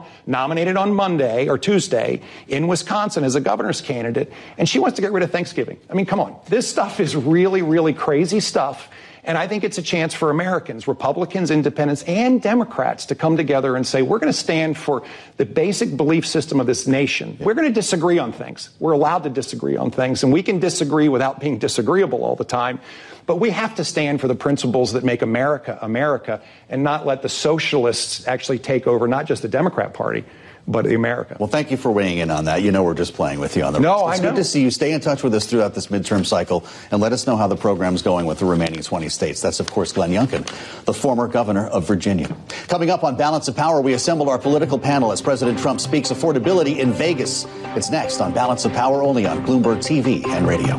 nominated on Monday or Tuesday in Wisconsin as a governor's candidate, and she wants to get rid of Thanksgiving. I mean, come on. This stuff is really, really crazy stuff. And I think it's a chance for Americans, Republicans, independents, and Democrats to come together and say, we're going to stand for the basic belief system of this nation. We're going to disagree on things. We're allowed to disagree on things, and we can disagree without being disagreeable all the time. But we have to stand for the principles that make America, America, and not let the socialists actually take over not just the Democrat Party, but America. Well, thank you for weighing in on that. You know we're just playing with you on the No, rest. It's good to see you. Stay in touch with us throughout this midterm cycle and let us know how the program's going with the remaining 20 states. That's, of course, Glenn Youngkin, the former governor of Virginia. Coming up on Balance of Power, we assemble our political panel as President Trump speaks affordability in Vegas. It's next on Balance of Power, only on Bloomberg TV and radio.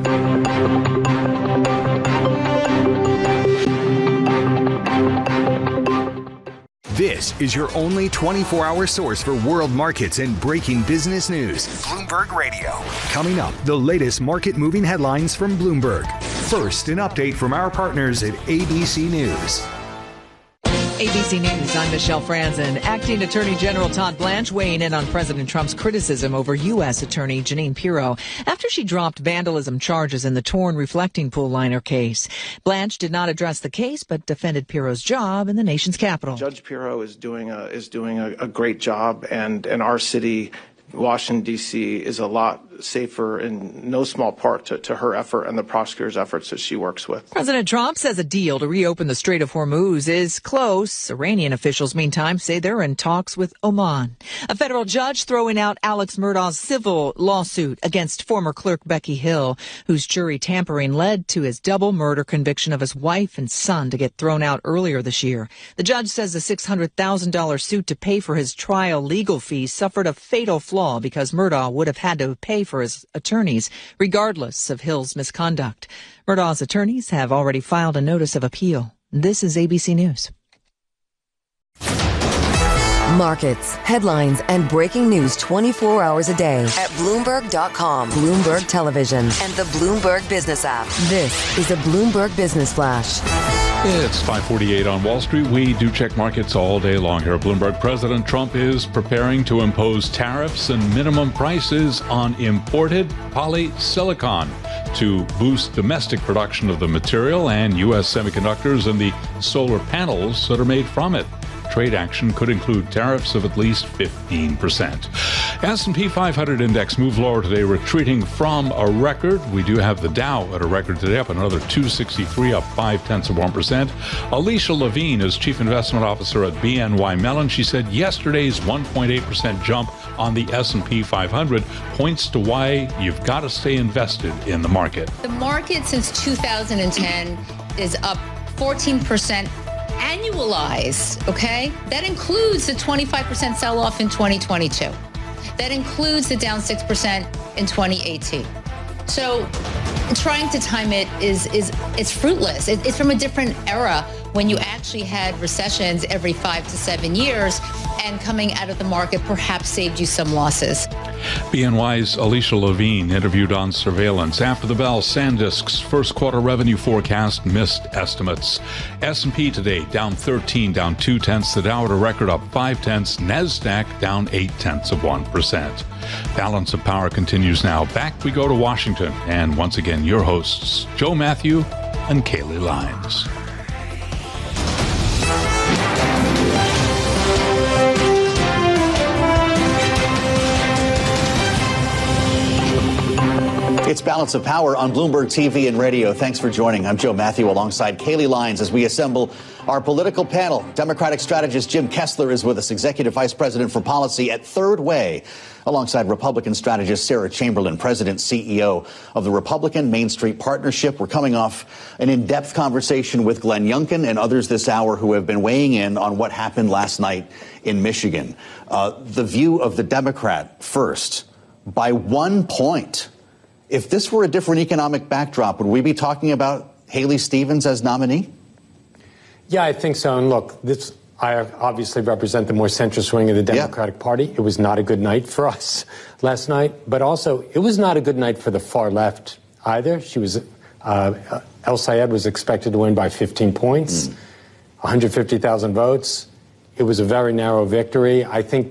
This is your only 24-hour source for world markets and breaking business news. Bloomberg Radio. Coming up, the latest market-moving headlines from Bloomberg. First, an update from our partners at ABC News. ABC News, I'm Michelle Franzen. Acting Attorney General Todd Blanche weighing in on President Trump's criticism over U.S. Attorney Jeanine Pirro after she dropped vandalism charges in the torn reflecting pool liner case. Blanche did not address the case, but defended Pirro's job in the nation's capital. Judge Pirro is doing a great job, and our city, Washington, D.C., is a lot safer in no small part to her effort and the prosecutor's efforts that she works with. President Trump says a deal to reopen the Strait of Hormuz is close. Iranian officials, meantime, say they're in talks with Oman. A federal judge throwing out Alex Murdaugh's civil lawsuit against former clerk Becky Hill, whose jury tampering led to his double murder conviction of his wife and son to get thrown out earlier this year. The judge says the $600,000 suit to pay for his trial legal fees suffered a fatal flaw because Murdaugh would have had to pay for his attorneys, regardless of Hill's misconduct. Murdaugh's attorneys have already filed a notice of appeal. This is ABC News. Markets, headlines, and breaking news 24 hours a day at Bloomberg.com, Bloomberg Television, and the Bloomberg Business app. This is a Bloomberg Business Flash. It's 5:48 on Wall Street. We do check markets all day long here at Bloomberg. President Trump is preparing to impose tariffs and minimum prices on imported polysilicon to boost domestic production of the material and U.S. semiconductors and the solar panels that are made from it. Trade action could include tariffs of at least 15%. S&P 500 index moved lower today, retreating from a record. We do have the Dow at a record today, up another 263, up 0.5%. Alicia Levine is Chief Investment Officer at BNY Mellon. She said yesterday's 1.8% jump on the S&P 500 points to why you've got to stay invested in the market. The market since 2010 is up 14%. Annualized, okay? That includes the 25% sell-off in 2022. That includes the down 6% in 2018. So trying to time it it's fruitless. It's from a different era when you actually had recessions every 5 to 7 years, and coming out of the market perhaps saved you some losses. BNY's Alicia Levine interviewed on surveillance. After the bell, SanDisk's first quarter revenue forecast missed estimates. S&P today down 13, down 0.2. The Dow at a record up 0.5. NASDAQ down 0.8%. Balance of Power continues now. Back we go to Washington. And once again, your hosts, Joe Matthew and Kaylee Lyons. It's Balance of Power on Bloomberg TV and radio. Thanks for joining. I'm Joe Matthew alongside Kaylee Lyons as we assemble our political panel. Democratic strategist Jim Kessler is with us, Executive Vice President for Policy at Third Way, alongside Republican strategist Sarah Chamberlain, President, CEO of the Republican Main Street Partnership. We're coming off an in-depth conversation with Glenn Youngkin and others this hour who have been weighing in on what happened last night in Michigan. The view of the Democrat first, by 1 point. If this were a different economic backdrop, would we be talking about Haley Stevens as nominee? Yeah, I think so. And look, I obviously represent the more centrist wing of the Democratic Party. It was not a good night for us last night, but also it was not a good night for the far left either. El Sayed was expected to win by 15 points, 150,000 votes. It was a very narrow victory. I think the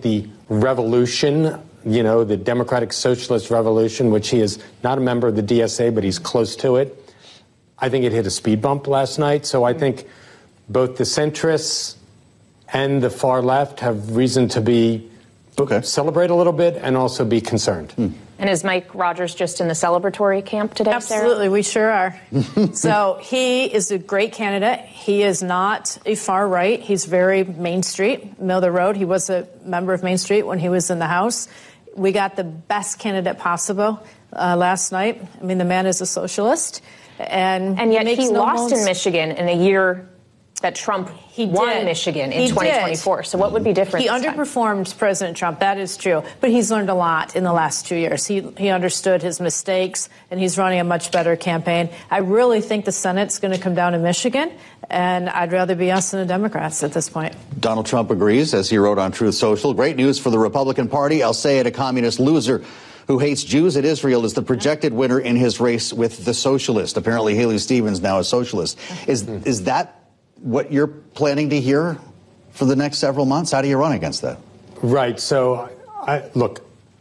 revolution, you know, the Democratic Socialist Revolution, which he is not a member of the DSA, but he's close to it. I think it hit a speed bump last night. So I think both the centrists and the far left have reason to be celebrate a little bit and also be concerned. And is Mike Rogers just in the celebratory camp today, Absolutely, Sarah? we sure are. So he is a great candidate. He is not a far right. He's very Main Street, middle of the road. He was a member of Main Street when he was in the House. We got the best candidate possible last night. I mean, the man is a socialist. And yet he lost in Michigan in a year that Trump won Michigan in 2024. So what would be different? He underperformed President Trump. That is true. But he's learned a lot in the last 2 years. He understood his mistakes, and he's running a much better campaign. I really think the Senate's going to come down to Michigan, and I'd rather be us than the Democrats at this point. Donald Trump agrees, as he wrote on Truth Social. Great news for the Republican Party. I'll say it, a communist loser who hates Jews and Israel is the projected winner in his race with the socialist. Apparently Haley Stevens now a socialist. Is that what you're planning to hear for the next several months? How do you run against that? Right. So, look,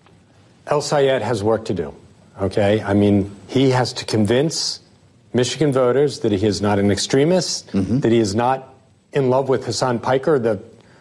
El Sayed has work to do. Okay. I mean, he has to convince Michigan voters that he is not an extremist, that he is not in love with Hassan Piker, the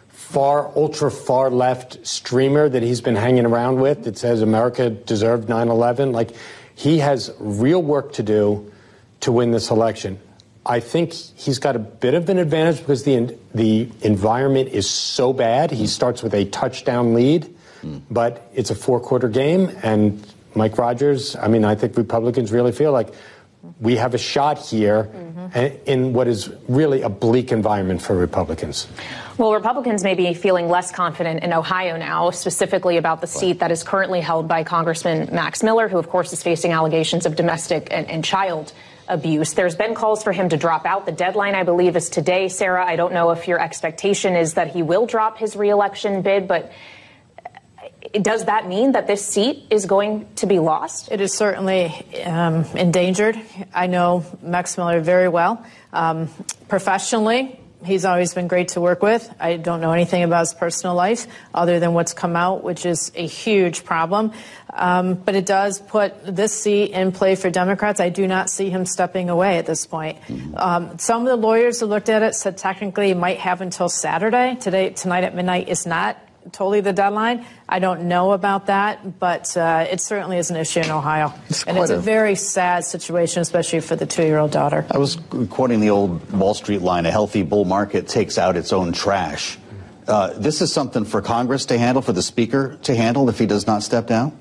ultra far left streamer that he's been hanging around with that says America deserved 9/11. Like, he has real work to do to win this election. I think he's got a bit of an advantage because the environment is so bad. He starts with a touchdown lead, but it's a 4-quarter game. And Mike Rogers, I mean, I think Republicans really feel like we have a shot here in what is really a bleak environment for Republicans. Well, Republicans may be feeling less confident in Ohio now, specifically about the seat that is currently held by Congressman Max Miller, who, of course, is facing allegations of domestic and child abuse. There's been calls for him to drop out. The deadline, I believe, is today. Sarah, I don't know if your expectation is that he will drop his reelection bid, but does that mean that this seat is going to be lost? It is certainly endangered. I know Max Miller very well. Professionally, he's always been great to work with. I don't know anything about his personal life other than what's come out, which is a huge problem. But it does put this seat in play for Democrats. I do not see him stepping away at this point. Some of the lawyers who looked at it said technically he might have until Saturday. Tonight at midnight is not totally the deadline. I don't know about that, but it certainly is an issue in Ohio. And it's a very sad situation, especially for the 2-year-old daughter. I was quoting the old Wall Street line, a healthy bull market takes out its own trash. This is something for Congress to handle, for the Speaker to handle if he does not step down?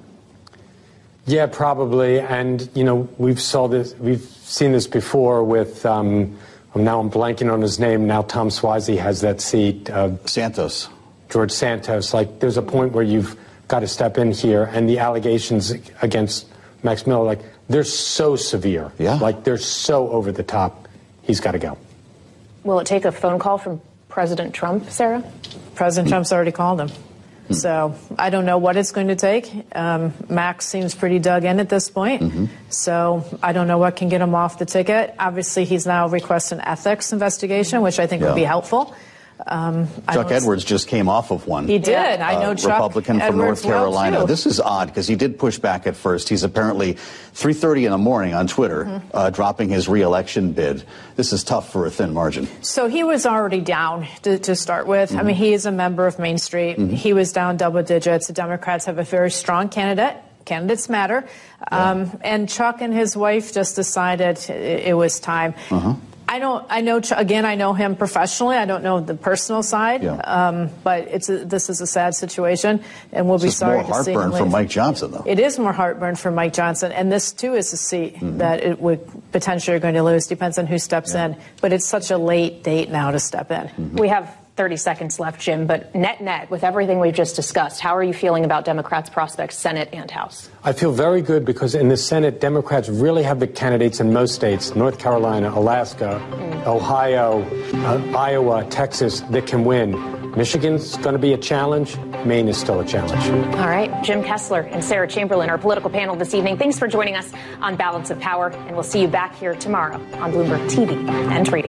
Yeah, probably. And, you know, we've seen this before with, now I'm blanking on his name, now Tom Suozzi has that seat. Santos. George Santos. Like, there's a point where you've got to step in here, and the allegations against Max Miller, like, they're so severe. Yeah. Like, they're so over the top. He's got to go. Will it take a phone call from President Trump, Sarah? President Trump's already called him. So I don't know what it's going to take. Max seems pretty dug in at this point. So I don't know what can get him off the ticket. Obviously, he's now requesting an ethics investigation, which I think would be helpful. Chuck Edwards just came off of one. He did. I know Chuck Republican from Edwards North Carolina. well, this is odd because he did push back at first. He's apparently 3:30 in the morning on Twitter dropping his re-election bid. This is tough for a thin margin. So he was already down to start with. I mean, he is a member of Main Street. He was down double digits. The Democrats have a very strong candidate. Candidates matter. And Chuck and his wife just decided it was time. I know him professionally. I don't know the personal side, but this is a sad situation, and we'll be sorry to see him leave. It's more heartburn for Mike Johnson, though. It is more heartburn for Mike Johnson, and this, too, is a seat that it would potentially are going to lose. Depends on who steps in, but it's such a late date now to step in. We have 30 seconds left, Jim, but net, with everything we've just discussed, how are you feeling about Democrats' prospects, Senate and House? I feel very good because in the Senate, Democrats really have the candidates in most states, North Carolina, Alaska, Ohio, Iowa, Texas, that can win. Michigan's going to be a challenge. Maine is still a challenge. All right. Jim Kessler and Sarah Chamberlain, our political panel this evening. Thanks for joining us on Balance of Power, and we'll see you back here tomorrow on Bloomberg TV and Radio.